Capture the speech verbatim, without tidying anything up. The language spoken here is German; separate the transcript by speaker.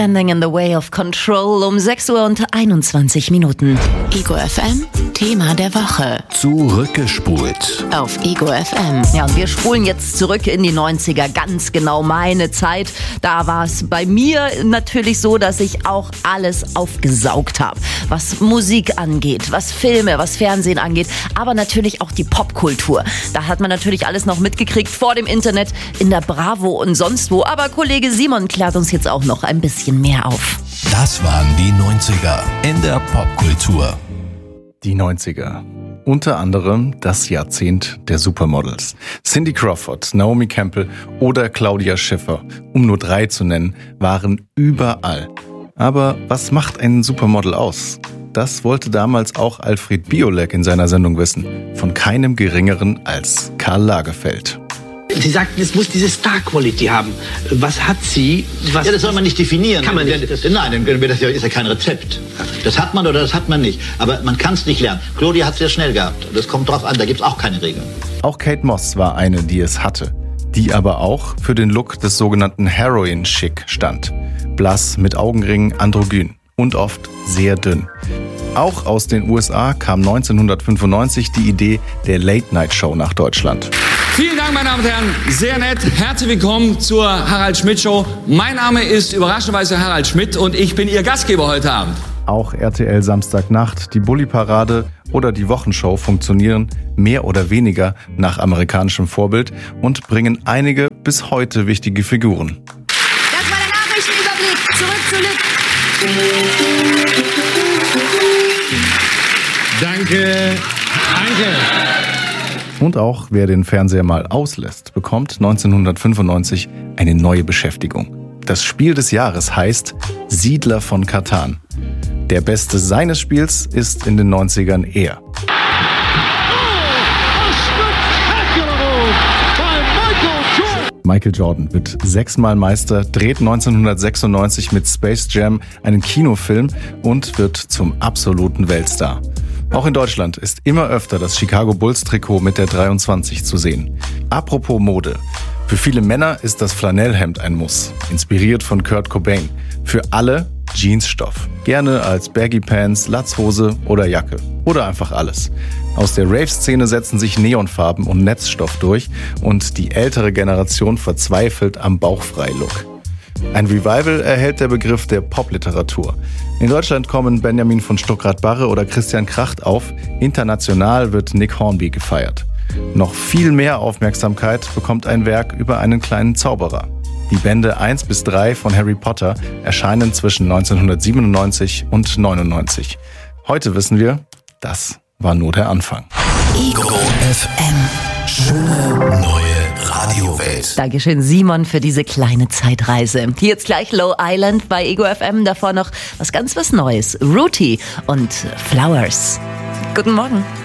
Speaker 1: Standing in the Way of Control um sechs Uhr und einundzwanzig Minuten.
Speaker 2: Ego F M, Thema der Woche.
Speaker 3: Zurückgespult.
Speaker 2: Auf Ego F M.
Speaker 1: Ja, und wir spulen jetzt zurück in die neunziger, ganz genau meine Zeit. Da war es bei mir natürlich so, dass ich auch alles aufgesaugt habe. Was Musik angeht, was Filme, was Fernsehen angeht, aber natürlich auch die Popkultur. Da hat man natürlich alles noch mitgekriegt vor dem Internet, in der Bravo und sonst wo. Aber Kollege Simon klärt uns jetzt auch noch ein bisschen mehr auf.
Speaker 3: Das waren die neunziger in der Popkultur.
Speaker 4: Die neunziger. Unter anderem das Jahrzehnt der Supermodels. Cindy Crawford, Naomi Campbell oder Claudia Schiffer, um nur drei zu nennen, waren überall. Aber was macht ein Supermodel aus? Das wollte damals auch Alfred Biolek in seiner Sendung wissen. Von keinem Geringeren als Karl Lagerfeld.
Speaker 5: Sie sagten, es muss diese Star-Quality haben. Was hat sie? Was
Speaker 6: ja, das soll man nicht definieren.
Speaker 5: Kann man nicht.
Speaker 6: Das, nein, das ist ja kein Rezept. Das hat man oder das hat man nicht. Aber man kann es nicht lernen. Claudia hat es sehr schnell gehabt. Das kommt drauf an, da gibt es auch keine Regeln.
Speaker 4: Auch Kate Moss war eine, die es hatte. Die aber auch für den Look des sogenannten Heroin-Chic stand. Blass, mit Augenringen, androgyn und oft sehr dünn. Auch aus den U S A kam neunzehnhundertfünfundneunzig die Idee der Late-Night-Show nach Deutschland.
Speaker 7: Vielen Dank, meine Damen und Herren. Sehr nett. Herzlich willkommen zur Harald Schmidt Show. Mein Name ist überraschenderweise Harald Schmidt und ich bin Ihr Gastgeber heute Abend.
Speaker 4: Auch R T L Samstagnacht, die Bulli-Parade oder die Wochenshow funktionieren mehr oder weniger nach amerikanischem Vorbild und bringen einige bis heute wichtige Figuren.
Speaker 8: Das war der Nachrichtenüberblick. Zurück zu Lück.
Speaker 5: Danke. Danke.
Speaker 4: Und auch wer den Fernseher mal auslässt, bekommt neunzehnhundertfünfundneunzig eine neue Beschäftigung. Das Spiel des Jahres heißt Siedler von Catan. Der Beste seines Spiels ist in den neunzigern er. Michael Jordan wird sechsmal Meister, dreht neunzehnhundertsechsundneunzig mit Space Jam einen Kinofilm und wird zum absoluten Weltstar. Auch in Deutschland ist immer öfter das Chicago Bulls Trikot mit der dreiundzwanzig zu sehen. Apropos Mode. Für viele Männer ist das Flanellhemd ein Muss, inspiriert von Kurt Cobain. Für alle Jeansstoff. Gerne als Baggy Pants, Latzhose oder Jacke. Oder einfach alles. Aus der Rave-Szene setzen sich Neonfarben und Netzstoff durch und die ältere Generation verzweifelt am Bauchfrei-Look. Ein Revival erhält der Begriff der Popliteratur. In Deutschland kommen Benjamin von Stuckrad-Barre oder Christian Kracht auf. International wird Nick Hornby gefeiert. Noch viel mehr Aufmerksamkeit bekommt ein Werk über einen kleinen Zauberer. Die Bände eins bis drei von Harry Potter erscheinen zwischen neunzehnhundertsiebenundneunzig und neunundneunzig. Heute wissen wir, das war nur der Anfang.
Speaker 2: Ego F M.
Speaker 3: Schöne neue Radiowelt.
Speaker 1: Dankeschön, Simon, für diese kleine Zeitreise. Hier jetzt gleich Low Island bei Ego F M. Davor noch was ganz was Neues. Rooty und Flowers. Guten Morgen.